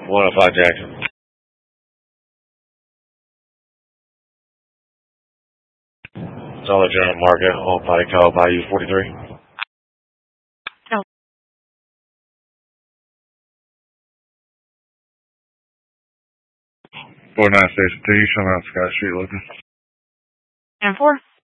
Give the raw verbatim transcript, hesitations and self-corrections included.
one oh five Jackson. Solid General Market, on body call by U forty-three. No. forty-nine Station two, you showing out Scott Street looking. And four.